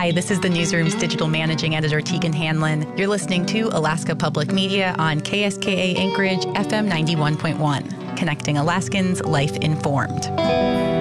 Hi, this is the Newsroom's digital managing editor, Tegan Hanlon. You're listening to Alaska Public Media on KSKA Anchorage, FM 91.1, connecting Alaskans life informed.